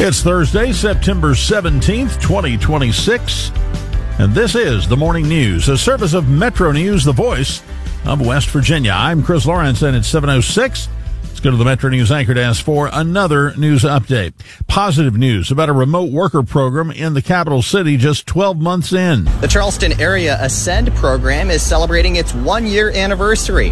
It's Thursday, September 17th, 2026, and this is the Morning News, a service of Metro News, the voice of West Virginia. I'm Chris Lawrence, and it's 7:06. Let's go to the Metro News anchor desk for another news update. Positive news about a remote worker program in the capital city just 12 months in. The Charleston Area Ascend program is celebrating its one-year anniversary.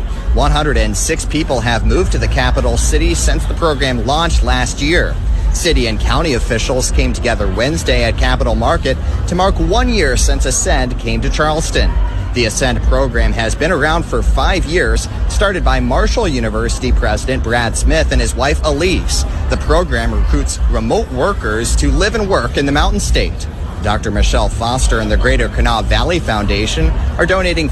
106 people have moved to the capital city since the program launched last year. City and county officials came together Wednesday at Capitol Market to mark 1 year since Ascend came to Charleston. The Ascend program has been around for 5 years, started by Marshall University President Brad Smith and his wife Elise. The program recruits remote workers to live and work in the Mountain State. Dr. Michelle Foster and the Greater Kanawha Valley Foundation are donating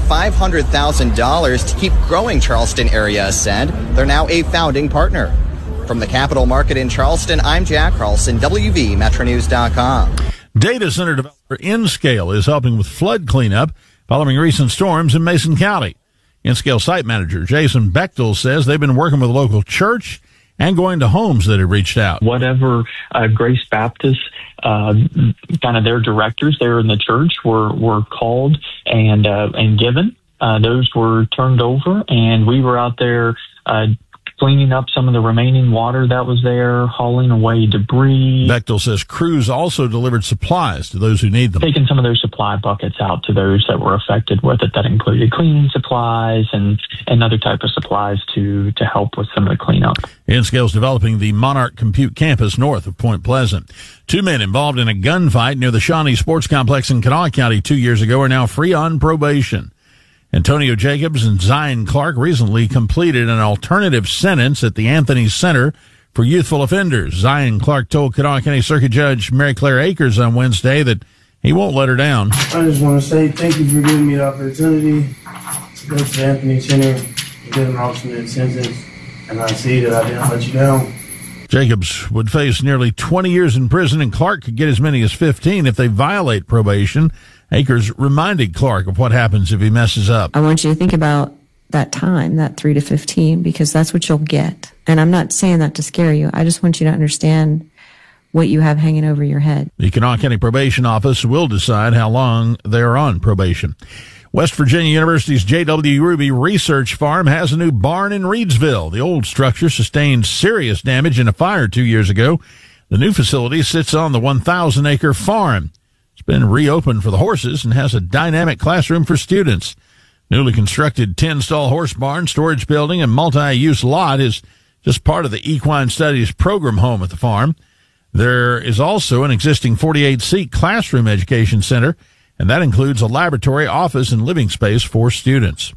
$500,000 to keep growing Charleston Area Ascend. They're now a founding partner. From the Capitol Market in Charleston, I'm Jack Carlson, WVMetroNews.com. Data center developer Nscale is helping with flood cleanup following recent storms in Mason County. Nscale site manager Jason Bechtel says they've been working with a local church and going to homes that have reached out. Whatever Grace Baptist, kind of their directors there in the church were called and given. Those were turned over, and we were out there cleaning up some of the remaining water that was there, hauling away debris. Bechtel says crews also delivered supplies to those who need them. Taking some of those supply buckets out to those that were affected with it. That included cleaning supplies and other type of supplies to help with some of the cleanup. Nscale's developing the Monarch Compute campus north of Point Pleasant. 2 men involved in a gunfight near the Shawnee Sports Complex in Kanawha County 2 years ago are now free on probation. Antonio Jacobs and Zion Clark recently completed an alternative sentence at the Anthony Center for Youthful Offenders. Zion Clark told Kanawha County Circuit Judge Mary Claire Akers on Wednesday that he won't let her down. I just want to say thank you for giving me the opportunity to go to the Anthony Center and get an alternate sentence, and I see that I didn't let you down. Jacobs would face nearly 20 years in prison, and Clark could get as many as 15 if they violate probation. Akers reminded Clark of what happens if he messes up. I want you to think about that time, that 3 to 15, because that's what you'll get. And I'm not saying that to scare you. I just want you to understand what you have hanging over your head. The Kanawha County Probation Office will decide how long they're on probation. West Virginia University's J.W. Ruby Research Farm has a new barn in Reedsville. The old structure sustained serious damage in a fire 2 years ago. The new facility sits on the 1,000-acre farm. It's been reopened for the horses and has a dynamic classroom for students. Newly constructed 10-stall horse barn, storage building, and multi-use lot is just part of the Equine Studies program home at the farm. There is also an existing 48-seat classroom education center, and that includes a laboratory, office, and living space for students.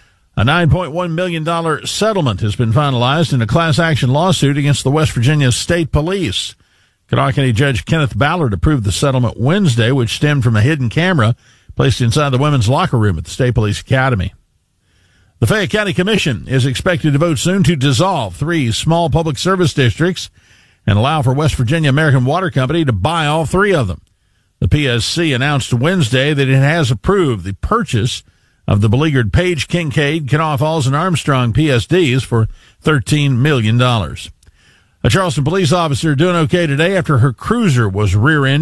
A $9.1 million settlement has been finalized in a class action lawsuit against the West Virginia State Police. Kanawha County Judge Kenneth Ballard approved the settlement Wednesday, which stemmed from a hidden camera placed inside the women's locker room at the State Police Academy. The Fayette County Commission is expected to vote soon to dissolve 3 small public service districts and allow for West Virginia American Water Company to buy all 3 of them. The PSC announced Wednesday that it has approved the purchase of the beleaguered Page, Kincaid, Kanawha Falls, and Armstrong PSDs for $13 million. A Charleston police officer doing okay today after her cruiser was rear-ended